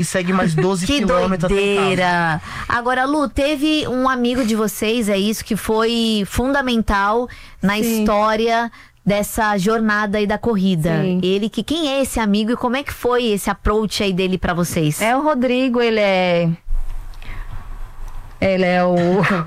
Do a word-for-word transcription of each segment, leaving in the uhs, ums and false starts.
e segue mais doze Que quilômetros até em casa. doideira! Agora, Lu, teve um amigo de vocês, é isso, que foi fundamental na Sim. história dessa jornada aí da corrida. Sim. Ele que quem é esse amigo e como é que foi esse approach aí dele pra vocês? É o Rodrigo, ele é... Ele é o,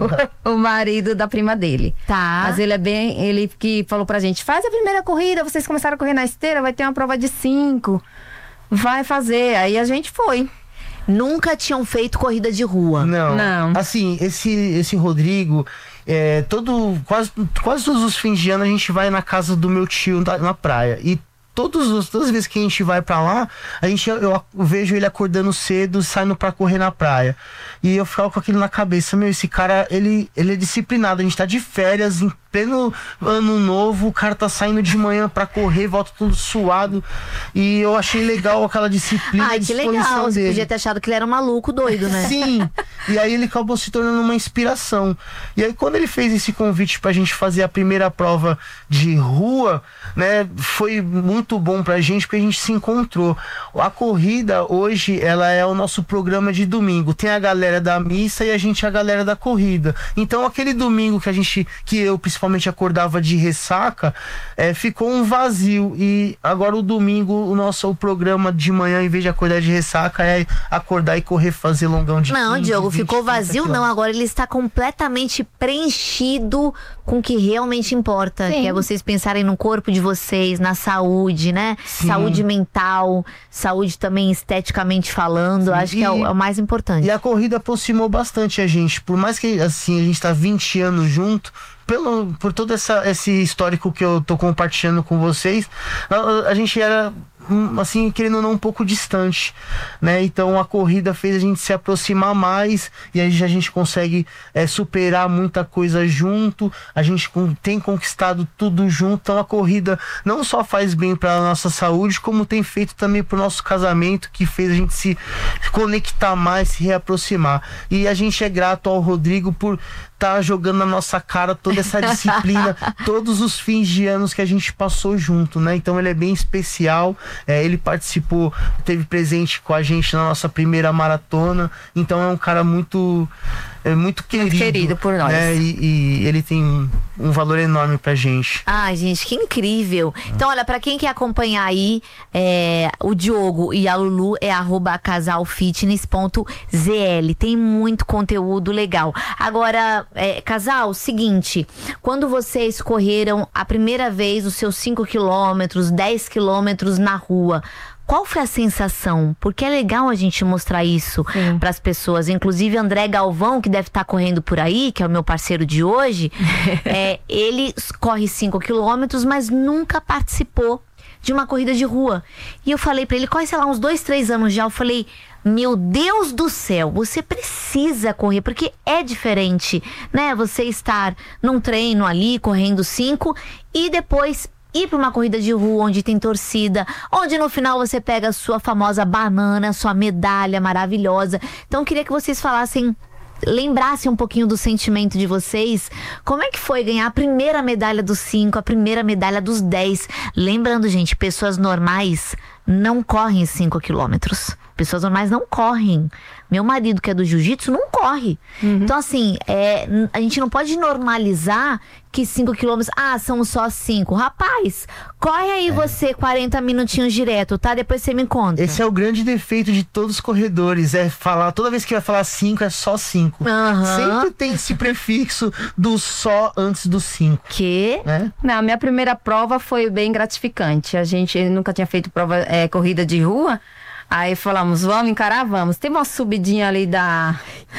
o marido da prima dele. Tá. Mas ele é bem... Ele que falou pra gente, faz a primeira corrida, vocês começaram a correr na esteira, vai ter uma prova de cinco. Vai fazer. Aí a gente foi. Nunca tinham feito corrida de rua. Não. Não. Assim, esse, esse Rodrigo, é, todo, quase, quase todos os fins de ano a gente vai na casa do meu tio na, na praia. E todos os, todas as vezes que a gente vai pra lá, a gente, eu, eu vejo ele acordando cedo, saindo pra correr na praia. E eu ficava com aquilo na cabeça, meu, esse cara, ele, ele é disciplinado. A gente tá de férias, em pleno ano novo, o cara tá saindo de manhã pra correr, volta tudo suado. E eu achei legal aquela disciplina. Ai, e que disposição legal. Você dele. podia ter achado que ele era um maluco doido, né? Sim, e aí ele acabou se tornando uma inspiração. E aí quando ele fez esse convite pra gente fazer a primeira prova de rua, né, foi muito bom pra gente, porque a gente se encontrou. A corrida hoje, ela é o nosso programa de domingo. Tem a galera da missa e a gente a galera da corrida. Então aquele domingo que a gente, que eu principalmente acordava de ressaca, é, ficou um vazio. E agora o domingo, o nosso o programa de manhã, em vez de acordar de ressaca, é acordar e correr, fazer longão de Não, quinze, Diogo, vinte, ficou trinta vazio não, quilômetros. agora ele está completamente preenchido com o que realmente importa, Sim. que é vocês pensarem no corpo de vocês, na saúde, né? Sim. Saúde mental, saúde também esteticamente falando, acho que é o, é o mais importante. E a corrida aproximou bastante a gente. Por mais que assim, a gente tá vinte anos junto, pelo, por todo essa, esse histórico que eu tô compartilhando com vocês, a, a gente era, assim, querendo ou não, um pouco distante, né? Então a corrida fez a gente se aproximar mais e aí a gente consegue é, superar muita coisa junto, a gente com, tem conquistado tudo junto. Então a corrida não só faz bem para nossa saúde, como tem feito também pro nosso casamento, que fez a gente se conectar mais, se reaproximar. E a gente é grato ao Rodrigo por tá jogando na nossa cara toda essa disciplina, todos os fins de anos que a gente passou junto, né? Então ele é bem especial, é, ele participou, teve presente com a gente na nossa primeira maratona, então é um cara muito, é, muito querido, Muito querido por nós. né? E, e ele tem um, um valor enorme pra gente. Ai, gente, que incrível. Então, olha, pra quem quer acompanhar aí, é, o Diogo e a Lulu é arroba casalfitness ponto z l. Tem muito conteúdo legal. Agora, é, casal, seguinte, quando vocês correram a primeira vez os seus cinco quilômetros, dez quilômetros na rua, qual foi a sensação? Porque é legal a gente mostrar isso para as pessoas. Inclusive, André Galvão, que deve estar correndo por aí, que é o meu parceiro de hoje, é, ele corre cinco quilômetros, mas nunca participou de uma corrida de rua. E eu falei para ele, corre, sei lá, uns dois, três anos já. Eu falei, meu Deus do céu, você precisa correr, porque é diferente, né? Você estar num treino ali, correndo cinco, e depois ir para uma corrida de rua onde tem torcida, onde no final você pega a sua famosa banana, sua medalha maravilhosa. Então eu queria que vocês falassem, lembrassem um pouquinho do sentimento de vocês. Como é que foi ganhar a primeira medalha dos cinco, a primeira medalha dos dez? Lembrando, gente, pessoas normais não correm cinco quilômetros. Pessoas normais não correm. Meu marido, que é do jiu-jitsu, não corre. Uhum. Então, assim, é, a gente não pode normalizar que cinco quilômetros, ah, são só cinco. Rapaz, corre aí é. você quarenta minutinhos direto, tá? Depois você me conta. Esse é o grande defeito de todos os corredores, é falar, toda vez que vai falar cinco, é só cinco. Uhum. Sempre tem esse prefixo do só antes do cinco. Que? Né? Não, a minha primeira prova foi bem gratificante. A gente nunca tinha feito prova, é, corrida de rua. Aí falamos, vamos encarar, vamos. Teve uma subidinha ali da,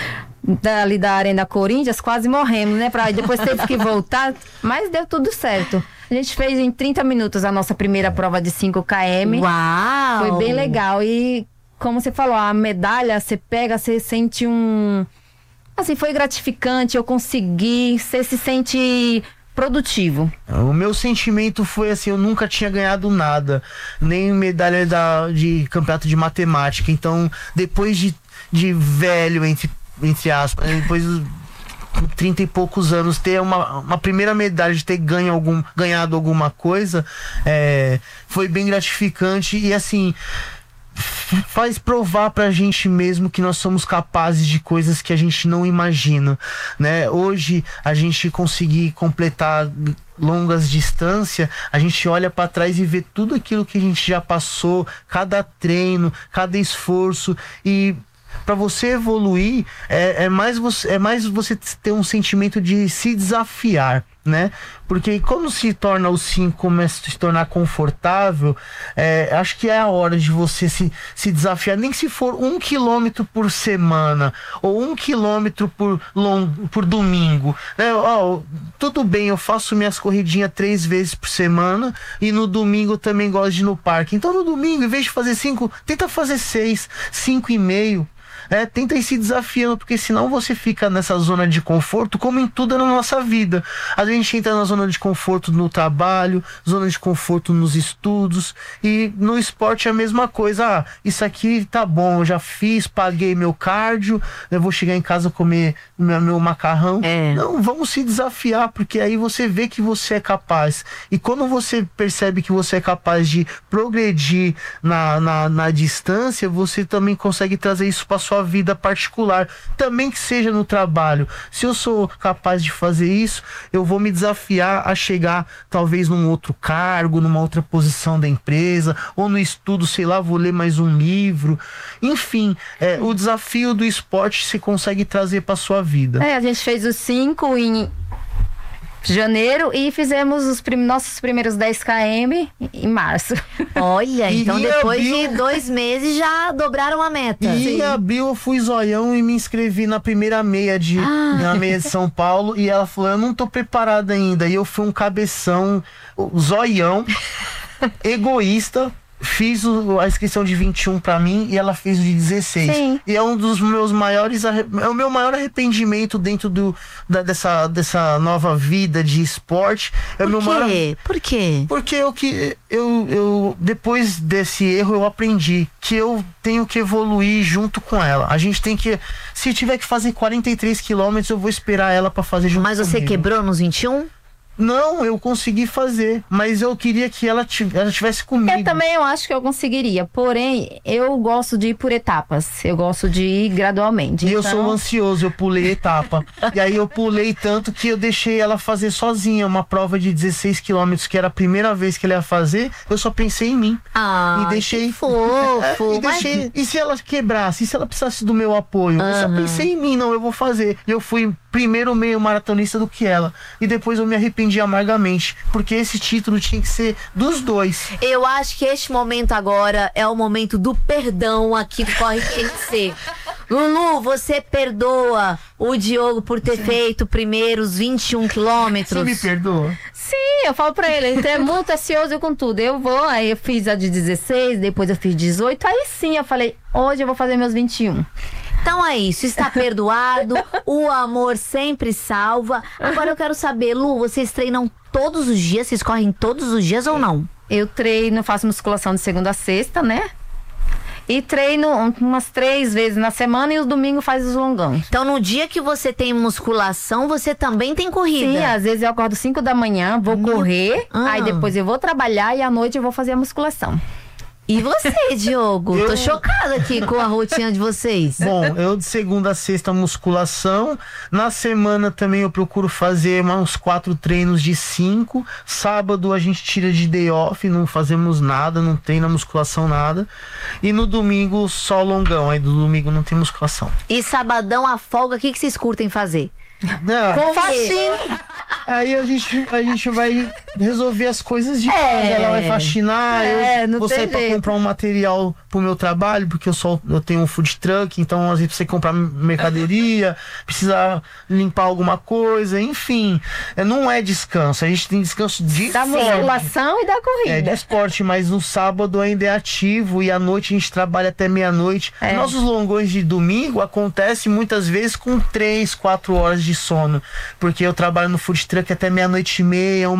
da, ali da Arena Corinthians, quase morremos, né? Pra, depois teve que voltar, mas deu tudo certo. A gente fez em trinta minutos a nossa primeira prova de cinco quilômetros. Uau! Foi bem legal. E como você falou, a medalha, você pega, você sente um... Assim, foi gratificante, eu consegui, você se sente... produtivo. O meu sentimento foi assim, eu nunca tinha ganhado nada, nem medalha da, de campeonato de matemática. Então, depois de, de velho, entre, entre aspas, depois de trinta e poucos anos, ter uma, uma primeira medalha, de ter ganho algum, ganhado alguma coisa, é, foi bem gratificante. E assim, faz provar pra gente mesmo que nós somos capazes de coisas que a gente não imagina, né? Hoje a gente conseguir completar longas distâncias, a gente olha para trás e vê tudo aquilo que a gente já passou, cada treino, cada esforço, e para você evoluir é, é, mais você, é mais você ter um sentimento de se desafiar, né? Porque quando se torna o sim, começa a se tornar confortável, é, acho que é a hora de você se, se desafiar, nem se for um quilômetro por semana ou um quilômetro por, long, por domingo, né? Oh, tudo bem, eu faço minhas corridinhas três vezes por semana e no domingo também gosto de ir no parque. Então no domingo, em vez de fazer cinco, tenta fazer seis, cinco e meio. É, tenta ir se desafiando, porque senão você fica nessa zona de conforto, como em tudo na nossa vida. A gente entra na zona de conforto no trabalho, zona de conforto nos estudos, e no esporte é a mesma coisa. Ah, isso aqui tá bom, eu já fiz, paguei meu cardio, eu vou chegar em casa comer meu, meu macarrão. É. Não, vamos se desafiar, porque aí você vê que você é capaz. E quando você percebe que você é capaz de progredir na, na, na distância, você também consegue trazer isso para sua vida particular, também que seja no trabalho. Se eu sou capaz de fazer isso, eu vou me desafiar a chegar talvez num outro cargo, numa outra posição da empresa, ou no estudo, sei lá, vou ler mais um livro. Enfim, é, o desafio do esporte se consegue trazer para sua vida. É, a gente fez os cinco em janeiro e fizemos os prim- nossos primeiros dez quilômetros em março. Olha, E então em depois abril- de dois meses já dobraram a meta. E em abril eu fui zoião e me inscrevi na primeira meia de, Ah. na meia de São Paulo, e ela falou, eu não tô preparada ainda. E eu fui um cabeção, zoião, egoísta. Fiz o, a inscrição de vinte e um pra mim e ela fez o de dezesseis. Sim. E é um dos meus maiores arre- é o meu maior arrependimento dentro do, da, dessa, dessa nova vida de esporte. É o meu Por maior. quê? Por quê? Porque eu que eu, eu depois desse erro eu aprendi que eu tenho que evoluir junto com ela. A gente tem que, se tiver que fazer quarenta e três quilômetros, eu vou esperar ela pra fazer junto Mas você comigo. quebrou nos vinte e um? Não, eu consegui fazer, mas eu queria que ela tivesse, ela tivesse comigo. Eu também eu acho que eu conseguiria, porém eu gosto de ir por etapas, eu gosto de ir gradualmente. E eu Então, sou ansioso, eu pulei etapa. E aí eu pulei tanto que eu deixei ela fazer sozinha uma prova de dezesseis quilômetros, que era a primeira vez que ela ia fazer. Eu só pensei em mim. Ah, E deixei- que fofo. É, e, Mas- deixei- e se ela quebrasse, e se ela precisasse do meu apoio? Eu só Aham. pensei em mim, não, eu vou fazer. E eu fui primeiro meio maratonista do que ela. E depois eu me arrependi amargamente, porque esse título tinha que ser dos dois. Eu acho que este momento agora é o momento do perdão aqui do Corre Tem que Ser. Lulu, você perdoa o Diogo por ter feito primeiro os vinte e um quilômetros? Você me perdoa? sim, eu falo pra ele, ele é muito ansioso com tudo. Eu vou, aí eu fiz a de dezesseis, depois eu fiz dezoito, aí sim eu falei, hoje eu vou fazer meus vinte e um. Então é isso, está perdoado, o amor sempre salva. Agora eu quero saber, Lu, vocês treinam todos os dias? Vocês correm todos os dias ou não? Eu treino, faço musculação de segunda a sexta, né? E treino um- umas três vezes na semana e o domingo faz os longão. Então no dia que você tem musculação, você também tem corrida? Sim, às vezes eu acordo cinco da manhã, vou correr, Ah. aí depois eu vou trabalhar e à noite eu vou fazer a musculação. E você, Diogo? Eu- Tô chocada aqui com a rotina de vocês. Bom, eu de segunda a sexta musculação. Na semana também eu procuro fazer uns quatro treinos de cinco. Sábado a gente tira de day off, não fazemos nada, não treina musculação, nada. E no domingo só longão, aí no domingo não tem musculação. E sabadão, a folga, o que, que vocês curtem fazer? Ah, Facinho. aí a gente, a gente vai resolver as coisas de casa. Ela vai faxinar, É, eu não vou tem sair pra jeito. comprar um material pro meu trabalho, porque eu só eu tenho um food truck, então às vezes você comprar mercadoria, precisa limpar alguma coisa, enfim. É, não é descanso, a gente tem descanso de Da esporte. musculação e da É, de corrida. esporte, mas no sábado ainda é ativo e à noite a gente trabalha até meia-noite. É. Nossos longões de domingo acontecem muitas vezes com três, quatro horas de sono, porque eu trabalho no food truck até meia-noite e meia, uma hora.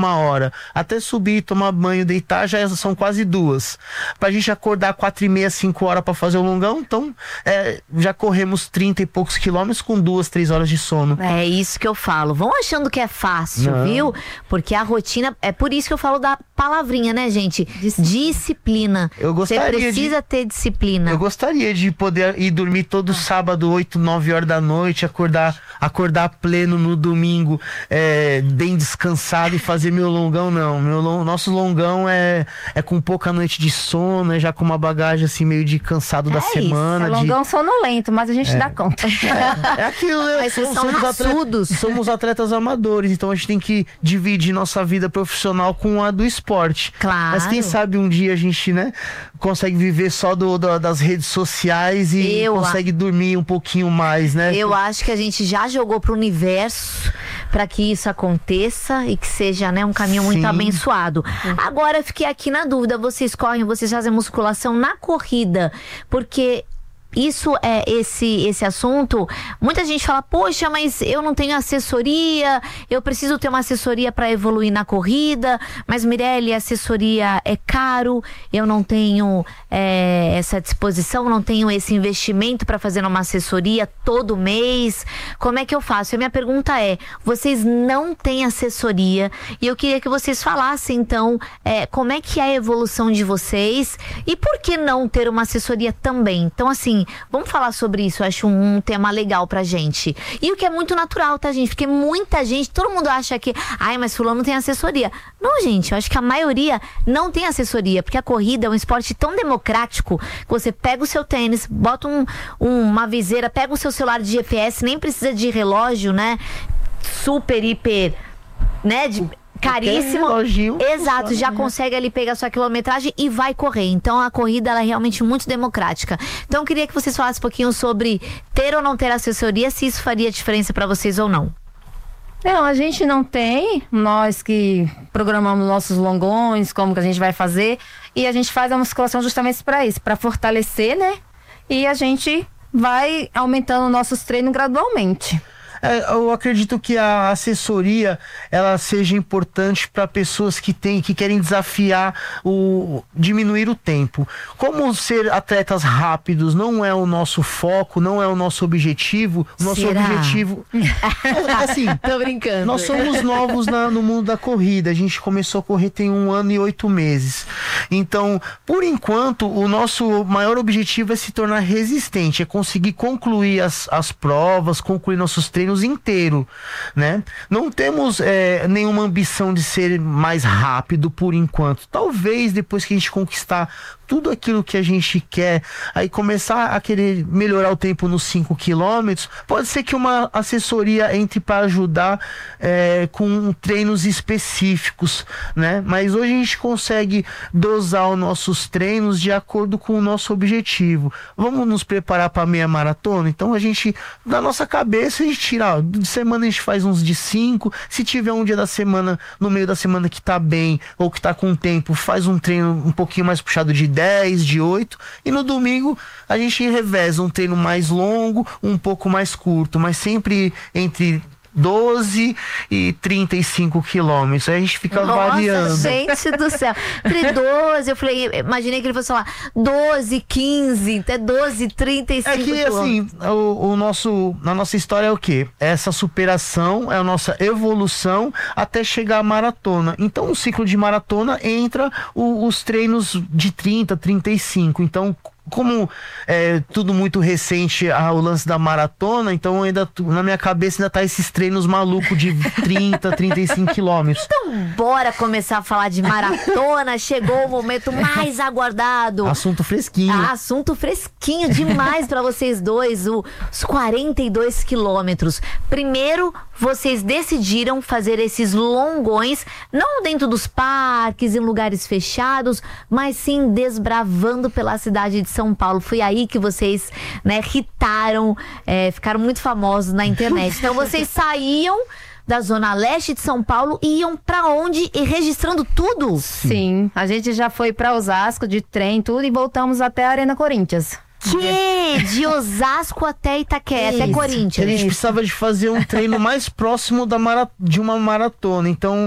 hora. Até subir, tomar banho, deitar, já são quase duas. Pra gente acordar quatro e meia, cinco horas pra fazer o longão, então é, já corremos trinta e poucos quilômetros com duas, três horas de sono. É isso que eu falo. Vão achando que é fácil, Não. viu? Porque a rotina, é por isso que eu falo da palavrinha, né, gente? Disciplina. Eu Você gostaria precisa de... ter disciplina. Eu gostaria de poder ir dormir todo sábado, oito, nove horas da noite, acordar, acordar pleno no domingo, é, bem descansado e fazer meu longão, não. Meu long, nosso longão é, é com pouca noite de sono, é já com uma bagagem assim meio de cansado da É isso, semana. É de... longão sonolento, mas a gente dá conta. É, é aquilo, né? Mas vocês são somos, raçudos. atletas, somos atletas amadores, então a gente tem que dividir nossa vida profissional com a do esporte. Claro. Mas quem sabe um dia a gente, né, consegue viver só do, do- das redes sociais e Eu a- consegue dormir um pouquinho mais, né? Eu acho que a gente já jogou pro universo para que isso aconteça e que seja, né, um caminho muito Sim. abençoado. Agora eu fiquei aqui na dúvida, vocês correm, vocês fazem musculação na corrida, porque isso é esse esse assunto. Muita gente fala: poxa, mas eu não tenho assessoria, eu preciso ter uma assessoria para evoluir na corrida. Mas Mirelle, assessoria é caro, eu não tenho é, essa disposição, não tenho esse investimento para fazer uma assessoria todo mês. Como é que eu faço? A minha pergunta é: vocês não têm assessoria e eu queria que vocês falassem então é, como é que é a evolução de vocês e por que não ter uma assessoria também. Então, assim, vamos falar sobre isso. Eu acho um, um tema legal pra gente. E o que é muito natural, tá, gente? Porque muita gente, todo mundo acha que, ai, mas fulano não tem assessoria. Não, gente, eu acho que a maioria não tem assessoria, porque a corrida é um esporte tão democrático que você pega o seu tênis, bota um, um- uma viseira, pega o seu celular de G P S, nem precisa de relógio, né? Super, hiper, né? De, caríssimo. reloginho Exato, funciona, já né? consegue ali pegar sua quilometragem e vai correr. Então a corrida ela é realmente muito democrática. Então eu queria que vocês falassem um pouquinho sobre ter ou não ter assessoria, se isso faria diferença pra vocês ou não. Não, a gente não tem, nós que programamos nossos longões, como que a gente vai fazer, e a gente faz a musculação justamente para isso, para fortalecer, né? E a gente vai aumentando nossos treinos gradualmente. É, eu acredito que a assessoria ela seja importante para pessoas que têm, que querem desafiar o diminuir o tempo. Como ser atletas rápidos não é o nosso foco, não é o nosso objetivo. O nosso Será? objetivo é, assim. Tô brincando. Nós somos novos na- no mundo da corrida. A gente começou a correr tem um ano e oito meses. Então, por enquanto, o nosso maior objetivo é se tornar resistente, é conseguir concluir as, as provas, concluir nossos treinos inteiro, né? Não temos é, nenhuma ambição de ser mais rápido por enquanto. Talvez depois que a gente conquistar tudo aquilo que a gente quer, aí começar a querer melhorar o tempo nos cinco quilômetros, pode ser que uma assessoria entre para ajudar é, com treinos específicos, né? Mas hoje a gente consegue dosar os nossos treinos de acordo com o nosso objetivo. Vamos nos preparar para meia maratona? Então a gente, na nossa cabeça, a gente tira, ó, de semana a gente faz uns de cinco, se tiver um dia da semana, no meio da semana que tá bem, ou que tá com tempo, faz um treino um pouquinho mais puxado de dez, de oito, e no domingo a gente reveza um treino mais longo, um pouco mais curto, mas sempre entre doze e trinta e cinco quilômetros. Aí a gente fica Nossa, variando. gente do céu. Entre doze, eu falei, imaginei que ele fosse falar doze, quinze, até doze, trinta e cinco É que assim, o, o nosso, a nossa história é o quê? Essa superação, é a nossa evolução até chegar à maratona. Então, no ciclo de maratona entra o- os treinos de trinta, trinta e cinco. Então, como é tudo muito recente ah, o lance da maratona, então ainda tu- na minha cabeça ainda tá esses treinos malucos de trinta, trinta e cinco quilômetros. Bora começar a falar de maratona. Chegou o momento mais aguardado. Assunto fresquinho. Ah, assunto fresquinho demais pra vocês dois, o- os quarenta e dois quilômetros. Primeiro, vocês decidiram fazer esses longões, não dentro dos parques, em lugares fechados, mas sim desbravando pela cidade de São Paulo. Foi aí que vocês, né, hitaram, é, ficaram muito famosos na internet. Então vocês saíam da zona leste de São Paulo e iam pra onde? E registrando tudo? Sim, a gente já foi para Osasco de trem, tudo, e voltamos até a Arena Corinthians. Que? De Osasco até Itaquera, até Isso. A Corinthians. gente precisava de fazer um treino mais próximo da mara- de uma maratona. Então,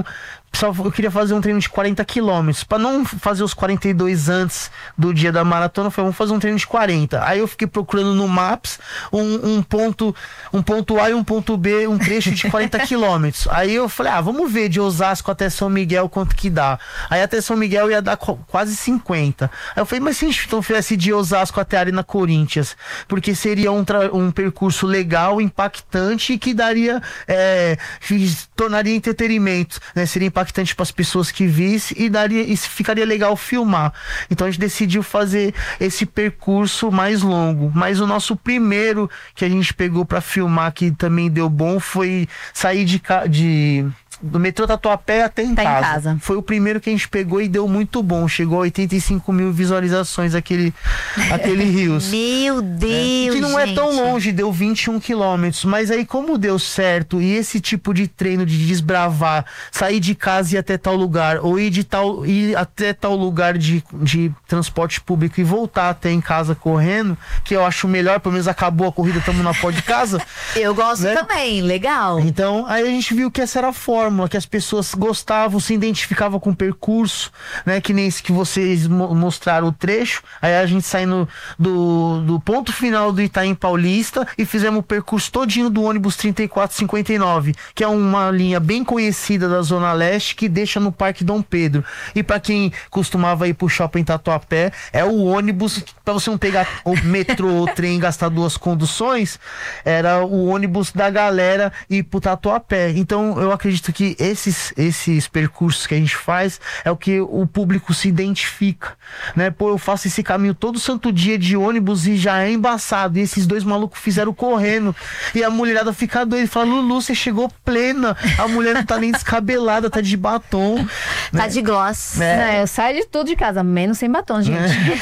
só, eu queria fazer um treino de quarenta quilômetros. Pra não fazer os quarenta e dois antes do dia da maratona, eu falei, vamos fazer um treino de quarenta. Aí eu fiquei procurando no Maps um, um, ponto, um ponto A e um ponto B, um trecho de quarenta quilômetros. Aí eu falei, ah, vamos ver de Osasco até São Miguel quanto que dá. Aí até São Miguel ia dar quase cinquenta. Aí eu falei, mas se a gente então fizesse de Osasco até a Arena Corinthians? Porque seria um, um percurso legal, impactante e que daria, é, que tornaria entretenimento, né? Seria impactante para as pessoas que vissem e daria, e ficaria legal filmar. Então a gente decidiu fazer esse percurso mais longo. Mas o nosso primeiro que a gente pegou para filmar, que também deu bom, foi sair de, de do metrô Tatuapé até em, tá casa. em casa. Foi o primeiro que a gente pegou e deu muito bom. Chegou a oitenta e cinco mil visualizações aquele, aquele Rios. Meu Deus, é. Que não gente. é tão longe, deu vinte e um quilômetros. Mas aí como deu certo e esse tipo de treino de desbravar, sair de casa e ir até tal lugar, ou ir, de tal, ir até tal lugar de, de transporte público e voltar até em casa correndo, que eu acho melhor, pelo menos acabou a corrida, estamos na pó de casa. Eu gosto, né? Também, legal. Então aí a gente viu que essa era a forma, que as pessoas gostavam, se identificavam com o percurso, né? Que nem esse que vocês mo mostraram o trecho. Aí a gente saindo do, do ponto final do Itaim Paulista e fizemos o percurso todinho do ônibus trinta e quatro cinquenta e nove, que é uma linha bem conhecida da Zona Leste, que deixa no Parque Dom Pedro. E para quem costumava ir pro shopping Tatuapé, é o ônibus, para você não pegar o metrô ou trem e gastar duas conduções, era o ônibus da galera ir pro Tatuapé. Então eu acredito que que esses, esses percursos que a gente faz é o que o público se identifica, né? Pô, eu faço esse caminho todo santo dia de ônibus e já é embaçado, e esses dois malucos fizeram correndo, e a mulherada fica doida e fala, Lulu, você chegou plena, a mulher não tá nem descabelada, tá de batom, tá, né? de gloss. É. Não, eu saio de tudo de casa, menos sem batom, gente.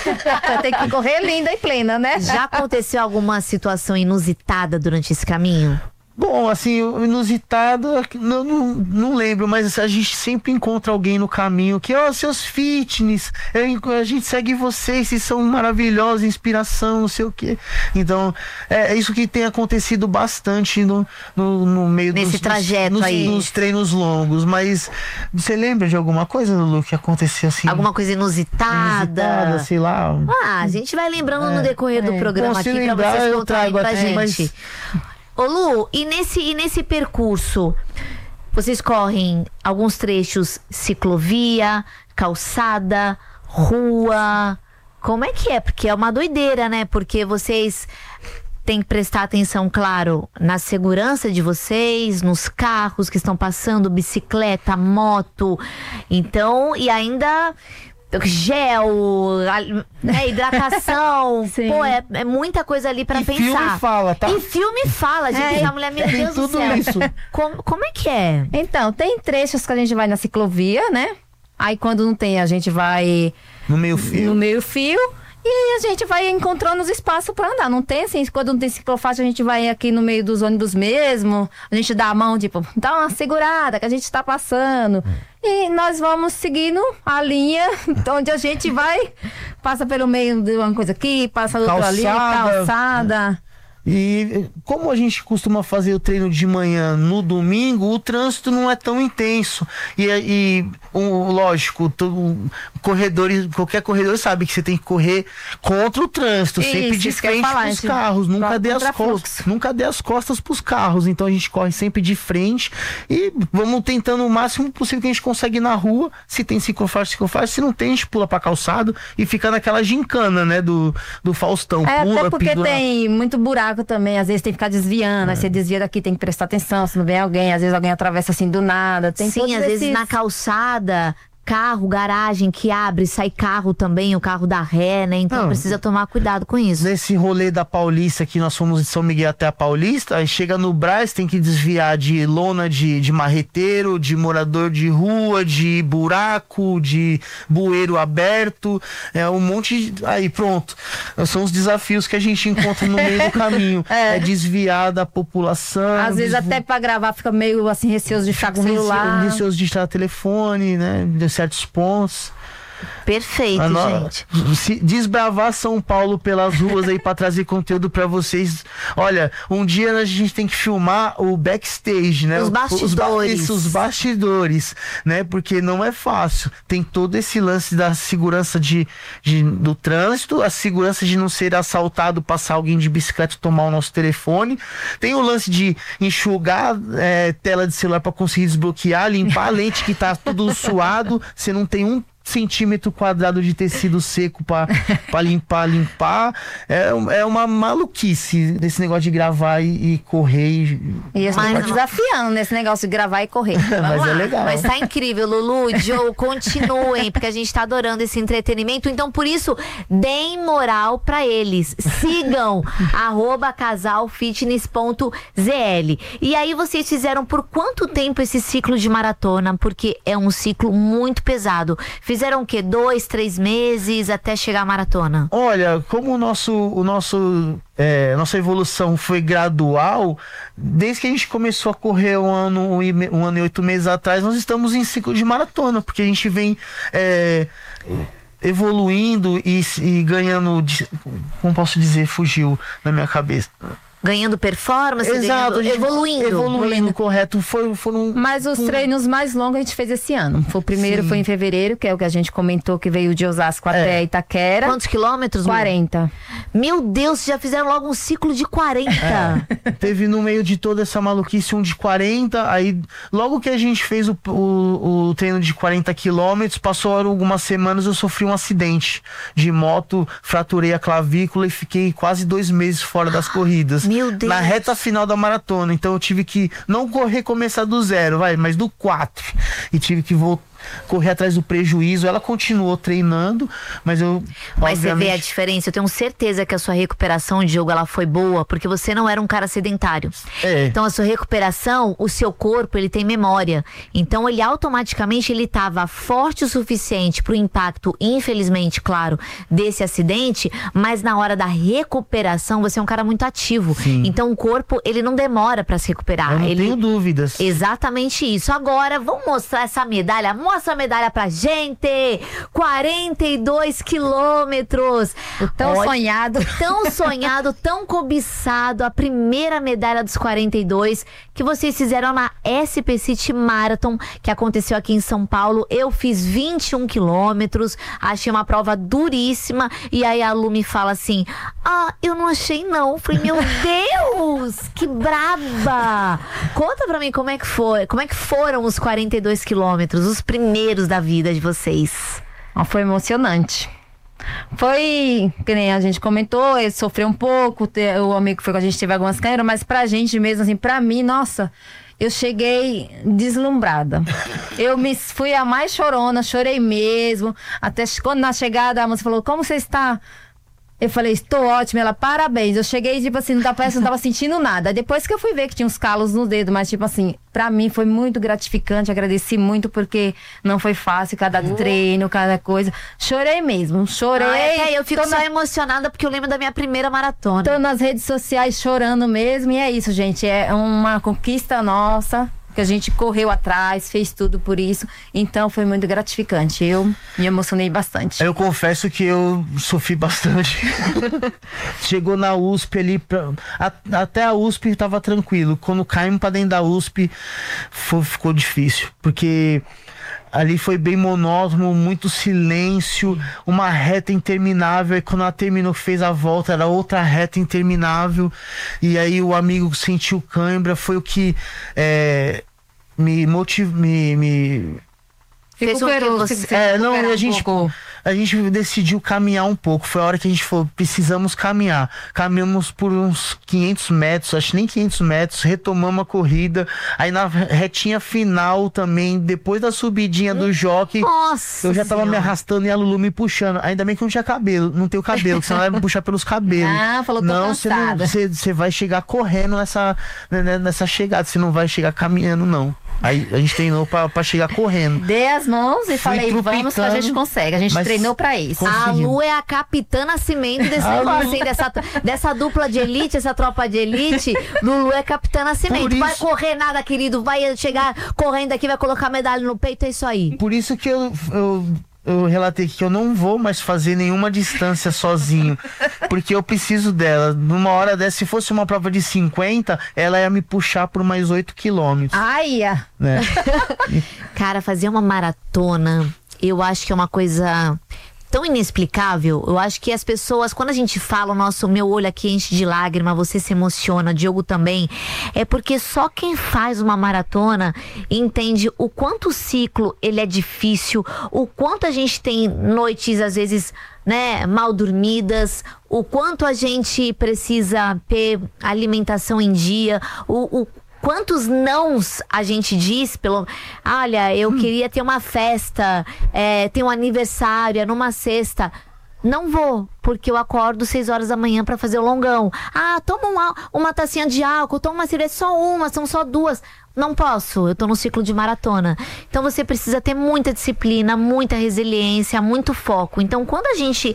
É. Tem que correr linda e plena, né? Já aconteceu alguma situação inusitada durante esse caminho? Bom, assim, inusitado, não, não, não lembro, mas a gente sempre encontra alguém no caminho que, ó, oh, seus fitness, a gente segue vocês, vocês são maravilhosos, inspiração, não sei o quê. Então, é, é isso que tem acontecido bastante no, no, no meio Nesse dos, trajeto nos, aí. Nos treinos longos. Mas você lembra de alguma coisa, Lulu, que aconteceu assim? Alguma coisa inusitada? Inusitada, sei lá. Ah, a gente vai lembrando é, no decorrer é. do programa. Bom, aqui lembrar, pra vocês eu trago pra aqui, gente. Mas... Ô Lu, e nesse, e nesse percurso, vocês correm alguns trechos ciclovia, calçada, rua, como é que é? Porque é uma doideira, né? Porque vocês têm que prestar atenção, claro, na segurança de vocês, nos carros que estão passando, bicicleta, moto, então, e ainda... gel, né, hidratação. Pô, é, é muita coisa ali pra e pensar. Filme fala, tá? E filme fala, gente. É, essa mulher, meu tem Deus do tudo céu. Isso. Como, como é que é? Então, tem trechos que a gente vai na ciclovia, né? Aí quando não tem, a gente vai no meio fio. No meio fio. E a gente vai encontrando os espaços para andar. Não tem assim, quando não tem ciclofaixa, a gente vai aqui no meio dos ônibus mesmo. A gente dá a mão, tipo, dá uma segurada que a gente tá passando. E nós vamos seguindo a linha onde a gente vai. Passa pelo meio de uma coisa aqui, passa outra ali, calçada. E como a gente costuma fazer o treino de manhã no domingo, o trânsito não é tão intenso. E, e um, lógico, todo, corredores, qualquer corredor sabe que você tem que correr contra o trânsito, isso, sempre de frente para os carros. Nunca dê as costas, nunca dê as costas para os carros. Então a gente corre sempre de frente e vamos tentando o máximo possível que a gente consegue na rua. Se tem ciclofaixa, ciclofaixa. Se não tem, a gente pula para calçado e fica naquela gincana, né, do, do Faustão. É, pula, até porque pendura... tem muito buraco também, às vezes tem que ficar desviando, é. Aí você desvia daqui, tem que prestar atenção, se não vem alguém, às vezes alguém atravessa assim do nada. Tem Sim, às esses... vezes na calçada, carro, garagem que abre, sai carro também, o carro dá ré, né? Então não, precisa tomar cuidado com isso. Nesse rolê da Paulista, que nós fomos de São Miguel até a Paulista, aí chega no Brás, tem que desviar de lona de, de marreteiro, de morador de rua, de buraco, de bueiro aberto, é um monte de... Aí pronto, são os desafios que a gente encontra no meio do caminho. É. é desviar da população. Às vezes desvi... até pra gravar fica meio assim, receoso de ficar com o celular. Receoso de estar no telefone, né? De certos pontos. Perfeito, A no- gente. se desbravar São Paulo pelas ruas aí pra trazer conteúdo pra vocês. Olha, um dia a gente tem que filmar o backstage, né? Os O- ba- bastidores. isso, os bastidores, né? Porque não é fácil. Tem todo esse lance da segurança de, de- do trânsito, a segurança de não ser assaltado, passar alguém de bicicleta e tomar o nosso telefone. Tem o lance de enxugar é, tela de celular pra conseguir desbloquear, limpar a lente que tá tudo suado. Você não tem um centímetro quadrado de tecido seco pra pra limpar, limpar. É, um- é uma maluquice desse negócio de gravar e, e correr. E... E eu Mas estou não- desafiando nesse negócio de gravar e correr. Mas é legal. Mas tá incrível, Lulu, Joe, continuem, porque a gente tá adorando esse entretenimento. Então, por isso, deem moral pra eles. Sigam, arroba casalfitness.zl. E aí, vocês fizeram por quanto tempo esse ciclo de maratona? Porque é um ciclo muito pesado. Fizeram o quê? Dois, três meses até chegar à maratona? Olha, como o nosso, o nosso, é, nossa evolução foi gradual, desde que a gente começou a correr um ano e, me- um ano e oito meses atrás, nós estamos em ciclo de maratona, porque a gente vem é, evoluindo e, e ganhando, de- como posso dizer, fugiu na minha cabeça. Ganhando performance, ganhando, a gente- evoluindo. Evoluindo, correto. Foi, foram Mas os treinos mais longos a gente fez esse ano. Foi o primeiro, Sim. foi em fevereiro, que é o que a gente comentou, que veio de Osasco até Itaquera. Quantos quilômetros? Lu? quarenta. Meu Deus, já fizeram logo um ciclo de quarenta. Teve no meio de toda essa maluquice um de quarenta, aí logo que a gente fez o, o, o treino de quarenta quilômetros, passou algumas semanas, eu sofri um acidente de moto, fraturei a clavícula e fiquei quase dois meses fora das corridas. Meu Deus. Na reta final da maratona, então eu tive que não correr, começar do zero, vai, mas do quatro. E tive que voltar. Correr atrás do prejuízo. Ela continuou treinando, mas eu Mas você vê a obviamente, diferença. Eu tenho certeza que a sua recuperação, Diogo, ela foi boa, porque você não era um cara sedentário. É. Então a sua recuperação, o seu corpo, ele tem memória. Então ele automaticamente ele estava forte o suficiente para o impacto, infelizmente, claro, desse acidente, mas na hora da recuperação você é um cara muito ativo. Sim. Então o corpo, ele não demora para se recuperar. eu não ele tenho dúvidas. Exatamente isso. Agora, vamos mostrar essa medalha. Mostra a medalha pra gente. quarenta e dois quilômetros. O tão Olha, sonhado. Tão sonhado, tão cobiçado. A primeira medalha dos quarenta e dois que vocês fizeram na S P City Marathon, que aconteceu aqui em São Paulo. Eu fiz vinte e um quilômetros. Achei uma prova duríssima. E aí a Lu me fala assim: ah, eu não achei não. Eu falei, meu Deus, que braba. Conta pra mim como é que foi. Como é que foram os quarenta e dois quilômetros, os primeiros da vida de vocês? Ó, foi emocionante. Foi, que nem a gente comentou, ele sofreu um pouco, te- o amigo que foi com a gente teve algumas câimbras, mas pra gente mesmo, assim, pra mim, nossa, eu cheguei deslumbrada. Eu me fui a mais chorona, chorei mesmo. Até quando na chegada a moça falou, como você está? Eu falei, estou ótima. Ela, parabéns. Eu cheguei, tipo assim, não tava, parece que não tava sentindo nada. Depois que eu fui ver que tinha uns calos no dedo, mas tipo assim, pra mim foi muito gratificante. Agradeci muito porque não foi fácil cada treino, cada coisa. Chorei mesmo, chorei. Ai, até eu fico Tô só na- emocionada porque eu lembro da minha primeira maratona. Tô nas redes sociais chorando mesmo. E é isso, gente. É uma conquista nossa. Que a gente correu atrás, fez tudo por isso. Então foi muito gratificante. Eu me emocionei bastante. Eu confesso que eu sofri bastante. Chegou na U S P ali, pra, a- até a U S P tava tranquilo. Quando caímos pra dentro da U S P, foi- ficou difícil. Porque ali foi bem monótono, muito silêncio, uma reta interminável. E quando ela terminou, fez a volta, era outra reta interminável. E aí o amigo sentiu cãibra, foi o que é, me motivou, me, me Fez um que Recuperou, você- se- se é, não, recuperar a um gente, pouco. a gente decidiu caminhar um pouco. Foi a hora que a gente falou, precisamos caminhar. Caminhamos por uns quinhentos metros, acho que nem quinhentos metros, retomamos a corrida. Aí na retinha final também, depois da subidinha do jockey, Nossa eu já tava me Senhora. arrastando e a Lulu me puxando. Ainda bem que não tinha cabelo, não tenho cabelo, que senão ela vai me puxar pelos cabelos. Ah, falou, tô não, você não, cansada. você, você vai chegar correndo nessa, né, nessa chegada, você não vai chegar caminhando, não. Aí a gente treinou pra, pra chegar correndo. Dei as mãos e Fui falei, vamos que a trupicando, gente consegue. A gente mas treinou pra isso. com- A conseguimos. Lu é a capitã Nascimento desse A negócio, Lu- hein? Dessa, dessa dupla de elite, essa tropa de elite. Lulu é capitã Nascimento. Por Vai isso- correr nada, querido. Vai chegar correndo aqui, vai colocar medalha no peito, é isso aí. Por isso que eu, eu eu relatei que eu não vou mais fazer nenhuma distância sozinho, porque eu preciso dela. Numa hora dessa, se fosse uma prova de cinquenta, ela ia me puxar por mais oito quilômetros. Ai, né? Cara, fazer uma maratona, eu acho que é uma coisa tão inexplicável. Eu acho que as pessoas, quando a gente fala, o nosso, meu olho aqui enche de lágrima, você se emociona, Diogo também, é porque só quem faz uma maratona entende o quanto o ciclo ele é difícil, o quanto a gente tem noites às vezes, né, mal dormidas, o quanto a gente precisa ter alimentação em dia, o, o quantos nãos a gente diz pelo... Olha, eu hum. queria ter uma festa, é, ter um aniversário, é numa sexta. Não vou, porque eu acordo seis horas da manhã pra fazer o longão. Ah, toma uma, uma tacinha de álcool, toma uma cerveja, só uma, são só duas. Não posso, eu tô no ciclo de maratona. Então você precisa ter muita disciplina, muita resiliência, muito foco. Então quando a gente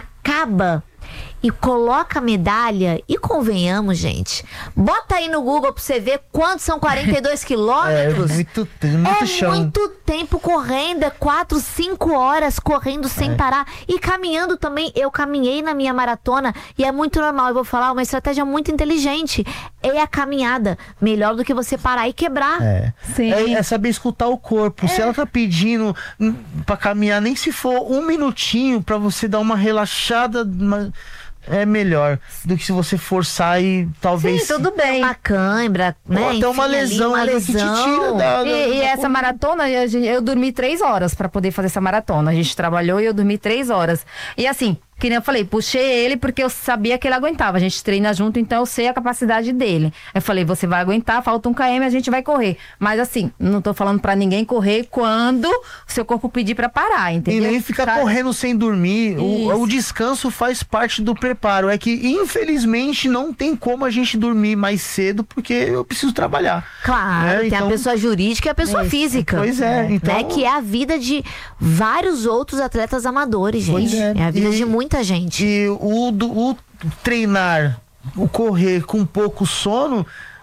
acaba e coloca a medalha, e convenhamos, gente, bota aí no Google pra você ver quantos são quarenta e dois quilômetros. É muito, muito é chão. muito tempo correndo, é quatro, cinco horas correndo sem é. parar. E caminhando também, eu caminhei na minha maratona e é muito normal, eu vou falar, uma estratégia muito inteligente. É a caminhada, melhor do que você parar e quebrar. É, Sim. é, é saber escutar o corpo. É. Se ela tá pedindo hum, pra caminhar, nem se for um minutinho pra você dar uma relaxada, uma... é melhor do que se você forçar e talvez... Sim, tudo bem. Uma cãibra, né? Ou até uma Enfim, lesão, ali, uma ali que te lesão. tira da... E, e essa maratona, eu, eu dormi três horas pra poder fazer essa maratona. A gente trabalhou e eu dormi três horas. E assim, que nem eu falei, puxei ele porque eu sabia que ele aguentava. A gente treina junto, então eu sei a capacidade dele. Eu falei, você vai aguentar, falta um quilômetro, a gente vai correr. Mas assim, não tô falando pra ninguém correr quando o seu corpo pedir pra parar, entendeu? E nem ficar Tá... correndo sem dormir. O, o descanso faz parte do preparo. É que, infelizmente, não tem como a gente dormir mais cedo porque eu preciso trabalhar. Claro, né? tem Então... a pessoa jurídica e a pessoa Isso. física. Pois é, então... Né? Que é a vida de vários outros atletas amadores, gente. Pois é. É a vida E- de muita gente. E o, do- o treinar, o correr com pouco sono,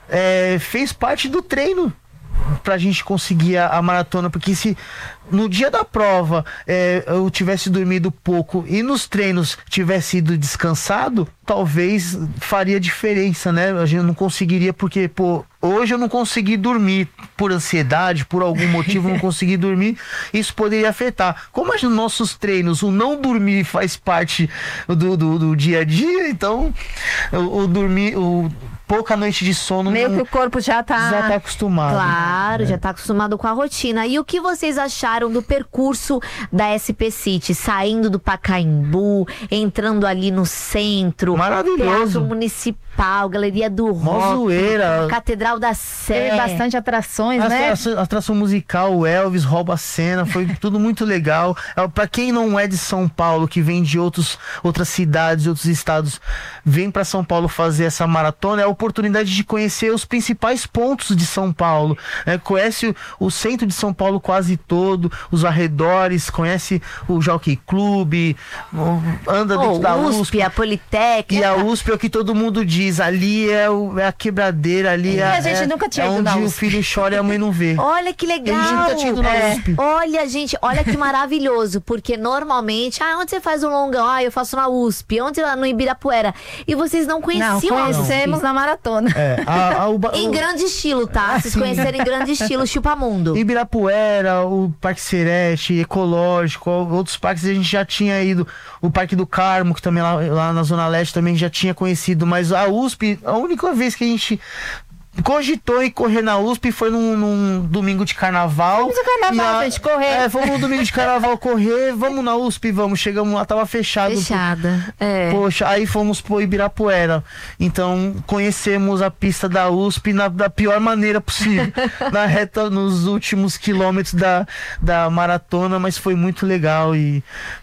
é, fez parte do treino pra gente conseguir a, a maratona, porque se no dia da prova é, eu tivesse dormido pouco e nos treinos tivesse ido descansado, talvez faria diferença, né? A gente não conseguiria, porque, pô, hoje eu não consegui dormir por ansiedade, por algum motivo eu não consegui dormir, isso poderia afetar. Como nos nossos treinos o não dormir faz parte do, do, do dia a dia, então o, o dormir, o pouca noite de sono Meio não, que o corpo já tá... já tá acostumado. Claro, É. já tá acostumado com a rotina. E o que vocês acharam do percurso da S P City? Saindo do Pacaembu, entrando ali no centro. Maravilhoso. Teatro Municipal, Galeria do Mó Rock, zoeira. Catedral da Sé. Teve bastante atrações, A né? atração, atração musical, o Elvis rouba a cena, foi tudo muito legal. É, pra quem não é de São Paulo, que vem de outros, outras cidades, outros estados, vem pra São Paulo fazer essa maratona, é a oportunidade de conhecer os principais pontos de São Paulo. Né? Conhece o, o centro de São Paulo quase todo, os arredores, conhece o Jockey Club, o- anda dentro Oh, da U S P, U S P. a Politécnica. E a U S P é o que todo mundo diz, ali é, o- é a quebradeira, ali é, a gente é, nunca tinha é ido onde na o U S P. filho chora e a mãe não vê. Olha que legal. A gente nunca tinha ido na É. U S P. Olha, gente, olha que maravilhoso. Porque normalmente, ah, onde você faz o longão? Ah, eu faço na U S P. Onde? Lá no Ibirapuera. E vocês não Não, conheciam a U S P. conhecemos na maratona. É, a, a, o, Em o- grande estilo, tá? Vocês sim. conhecerem em grande estilo, Chupamundo. Ibirapuera, o Parque Serete, Ecológico, outros parques a gente já tinha ido. O Parque do Carmo, que também lá, lá na Zona Leste também já tinha conhecido. Mas a U S P, a única vez que a gente cogitou em correr na U S P foi num, num domingo de carnaval. Vamos no carnaval, E a- gente, correr. É, fomos no domingo de carnaval correr, vamos na U S P, vamos. Chegamos lá, tava fechado. Fechada. É. Poxa, aí fomos pro Ibirapuera. Então, conhecemos a pista da U S P na, da pior maneira possível. Na reta, nos últimos quilômetros da, da maratona, mas foi muito legal. E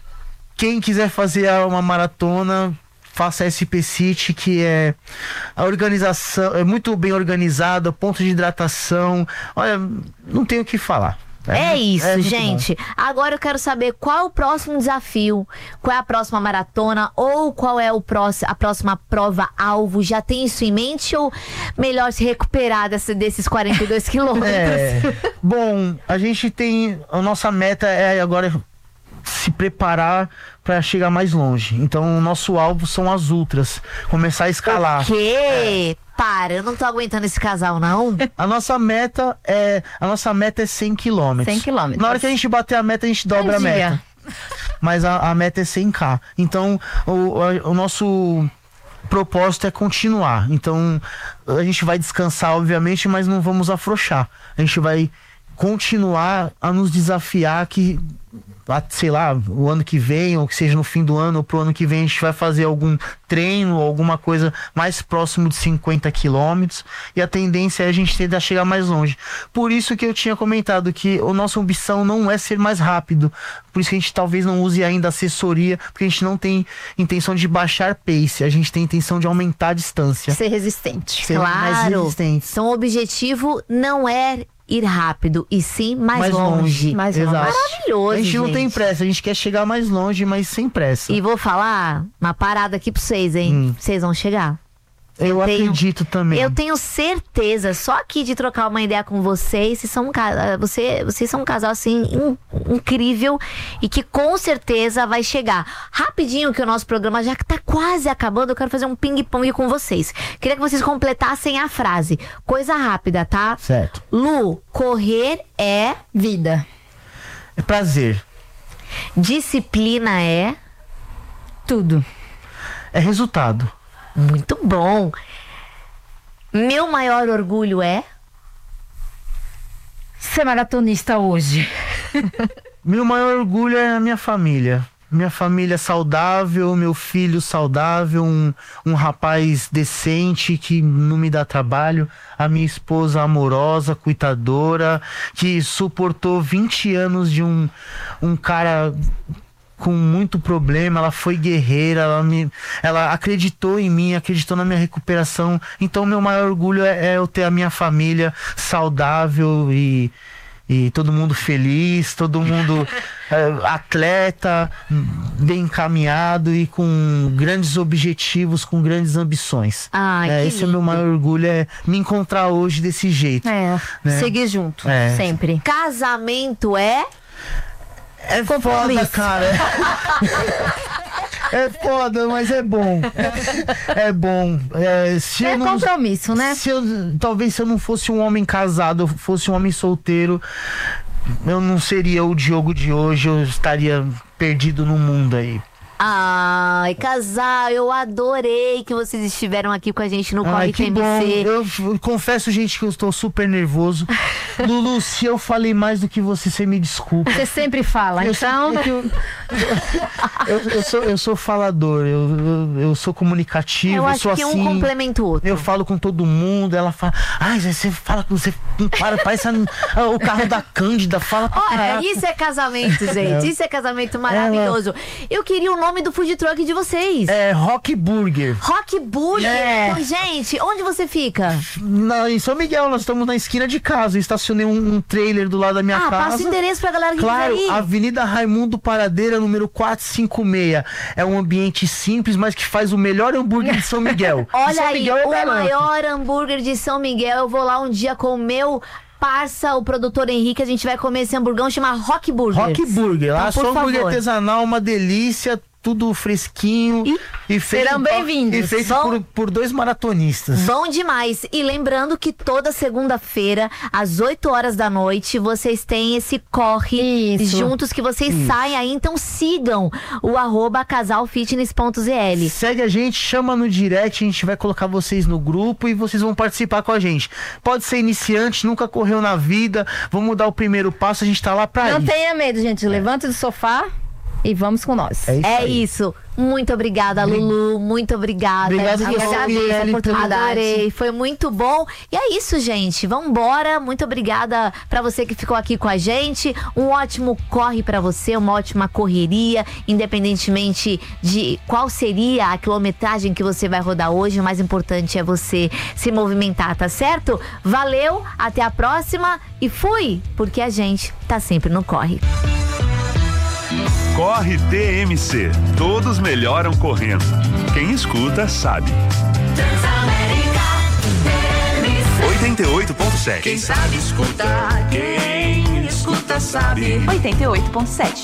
quem quiser fazer uma maratona, faça a S P City, que é a organização, é muito bem organizada, ponto de hidratação. Olha, não tenho o que falar. É isso, muito gente. Agora eu quero saber qual é o próximo desafio, qual é a próxima maratona ou qual é o próximo, a próxima prova-alvo. Já tem isso em mente ou melhor se recuperar desse, desses quarenta e dois quilômetros? É, bom, a gente tem. A nossa meta é agora se preparar para chegar mais longe. Então o nosso alvo são as ultras, começar a escalar. O quê? É. Para, eu não tô aguentando esse casal, não. A nossa meta é, a nossa meta é cem quilômetros. cem quilômetros. Na hora que a gente bater a meta, a gente dobra Um a meta. dia. Mas a, a meta é cem ká. Então o, a, o nosso propósito é continuar. Então a gente vai descansar, obviamente, mas não vamos afrouxar. A gente vai continuar a nos desafiar que, sei lá, o ano que vem, ou que seja no fim do ano, ou pro ano que vem, a gente vai fazer algum treino, alguma coisa mais próximo de cinquenta quilômetros, e a tendência é a gente tentar chegar mais longe. Por isso que eu tinha comentado que a nossa ambição não é ser mais rápido, por isso que a gente talvez não use ainda assessoria, porque a gente não tem intenção de baixar pace, a gente tem intenção de aumentar a distância. Ser resistente. Ser mais Claro. resistente. Então o objetivo não é ir rápido, e sim mais, Mais longe. longe. Mais Exato. longe. Maravilhoso, A gente não tem gente. pressa, a gente quer chegar mais longe, mas sem pressa. E vou falar uma parada aqui pra vocês, hein? Hum. Vocês vão chegar. eu eu tenho- acredito também. Eu tenho certeza, só aqui de trocar uma ideia com vocês, vocês são um, ca- você, vocês são um casal assim in- incrível e que com certeza vai chegar. Rapidinho, que o nosso programa já tá quase acabando, eu quero fazer um ping-pong com vocês. Queria que vocês completassem a frase. Coisa rápida, tá? Certo. Lu, correr é, Vida. É prazer. disciplina é, Tudo. É resultado. muito bom. Meu maior orgulho é, Ser maratonista hoje. Meu maior orgulho é a minha família. Minha família saudável, meu filho saudável, um, um rapaz decente que não me dá trabalho, a minha esposa amorosa, cuidadora, que suportou vinte anos de um, um cara com muito problema. Ela foi guerreira, ela, me, ela acreditou em mim, acreditou na minha recuperação. Então meu maior orgulho é, é eu ter a minha família saudável e, e todo mundo feliz, todo mundo é, atleta, bem encaminhado e com grandes objetivos, com grandes ambições. Ai, é, que esse é o meu lindo. maior orgulho, é me encontrar hoje desse jeito. É. Né? Seguir junto. É. Sempre. casamento é, É foda, Compromisso. cara. É foda, mas é bom. É bom. É, se É eu não, compromisso, né? se eu, talvez se eu não fosse um homem casado, eu fosse um homem solteiro, eu não seria o Diogo de hoje, eu estaria perdido no mundo aí. Ai, casal, eu adorei que vocês estiveram aqui com a gente no Ai, Corre que T bom. M C. Eu f- confesso, gente, que eu estou super nervoso. Lulu, se eu falei mais do que você, você me desculpa. Você sempre fala. Eu Então, sei que eu, eu, eu sou, eu sou falador, eu, eu, eu sou comunicativo, Eu eu, acho sou que assim. um complementa o outro. Eu falo com todo mundo, ela fala, ai, você fala com você, não para, parece a- o carro da Cândida, fala pra Olha, caraca. isso é casamento, gente. Isso é casamento maravilhoso. Eu queria o nome do food truck de vocês. É Rock Burger. Rock Burger. É. Então, gente, onde você fica? Na, em São Miguel, nós estamos na esquina de casa. Eu estacionei um, um trailer do lado da minha Ah, casa. passa o endereço pra galera que Claro, quiser ir. Avenida Raimundo Paradeira, número quatrocentos e cinquenta e seis. É um ambiente simples, mas que faz o melhor hambúrguer de São Miguel. De Olha São aí, Miguel eu o garanto. maior hambúrguer de São Miguel. Eu vou lá um dia com o meu parça, o produtor Henrique. A gente vai comer esse hamburgão, chama Rock Burger. Rock Burger. Lá Então, por só hambúrguer favor. artesanal, uma delícia. Tudo fresquinho. E, feito, serão bem-vindos. E feito Vão- por, por dois maratonistas. Bom demais. E lembrando que toda segunda-feira, às oito horas da noite, vocês têm esse corre Isso. juntos que vocês saem aí. Então sigam o arroba casalfitness.zl. Segue a gente, chama no direct, a gente vai colocar vocês no grupo e vocês vão participar com a gente. Pode ser iniciante, nunca correu na vida, vamos dar o primeiro passo, a gente tá lá pra não isso. tenha medo, gente. Levante do sofá e vamos com nós. É isso É aí. isso. Muito obrigada, Lulu. Muito obrigada. Obrigado Eu você, agradeço a Mirelle, oportunidade. pelo- Adorei. Foi muito bom. E é isso, gente. Vambora. Muito obrigada pra você que ficou aqui com a gente. Um ótimo corre pra você, uma ótima correria, independentemente de qual seria a quilometragem que você vai rodar hoje. O mais importante é você se movimentar, tá certo? Valeu, até a próxima e fui, porque a gente tá sempre no corre. Corre T M C. Todos melhoram correndo. Quem escuta sabe. oitenta e oito ponto sete. Quem sabe escuta, quem escuta sabe. oitenta e oito ponto sete.